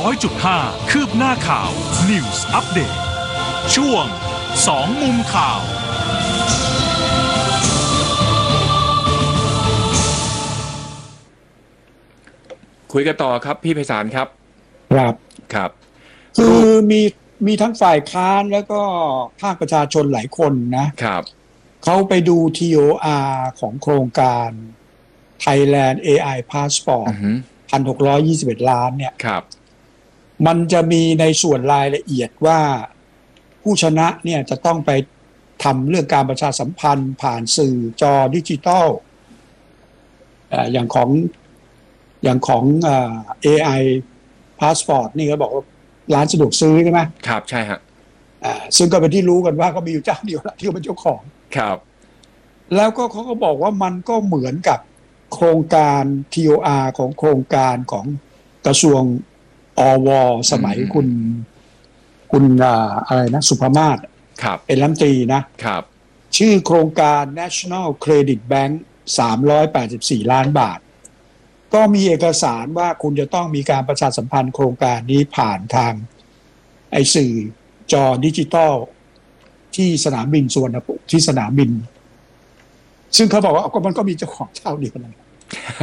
100.5 คืบหน้าข่าว News Update ช่วง2มุมข่าวคุยกันต่อครับพี่ไพศาลครับครับคือมีทั้งฝ่ายค้านแล้วก็ภาคประชาชนหลายคนนะครับเขาไปดู TOR ของโครงการ Thailand AI Passport 1,621 ล้านเนี่ยมันจะมีในส่วนรายละเอียดว่าผู้ชนะเนี่ยจะต้องไปทำเรื่องการประชาสัมพันธ์ผ่านสื่อจอดิจิตอลอย่างของAI Passport นี่ก็บอกว่าร้านสะดวกซื้อใช่ไหมครับใช่ฮะซึ่งก็เป็นที่รู้กันว่าก็มีอยู่เจ้าเดียวที่เป็นเจ้าของครับแล้วก็เขาก็บอกว่ามันก็เหมือนกับโครงการ TOR ของโครงการของกระทรวงอวสมัยคุณอะไรนะสุภมาศเป็นรัฐมนตรีนะครับชื่อโครงการ National Credit Bank 384 ล้านบาทก็มีเอกสารว่าคุณจะต้องมีการประชาสัมพันธ์โครงการนี้ผ่านทางสื่อจอดิจิตอลที่สนามบินสุวรรณภูมิที่สนามบินซึ่งเขาบอกว่าก็มันก็มีเจ้าของเจ้าเดียวกัน